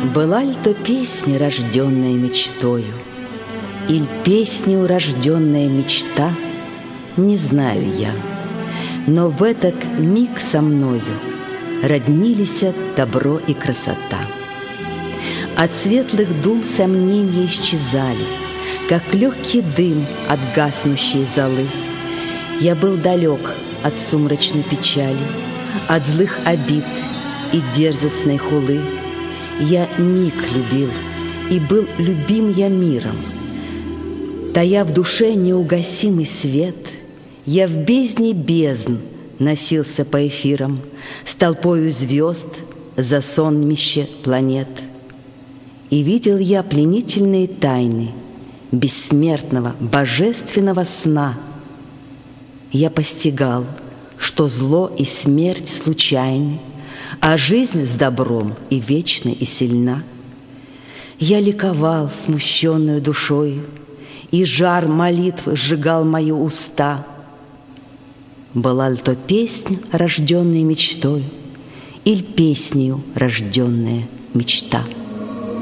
Была ли то песня, рожденная мечтою, или песнею рожденная мечта, не знаю я, но в этот миг со мною роднились добро и красота. От светлых дум сомнения исчезали, как легкий дым от гаснущей золы. Я был далек от сумрачной печали, от злых обид и дерзостной хулы. Я миг любил, и был любим я миром. Тая в душе неугасимый свет, я в бездне бездн носился по эфирам с толпою звезд за сонмище планет. И видел я пленительные тайны бессмертного божественного сна. Я постигал, что зло и смерть случайны, а жизнь с добром и вечна, и сильна. Я ликовал смущенную душою, и жар молитвы сжигал мои уста. Была ли то песня, рожденная мечтой, или песнею рожденная мечта?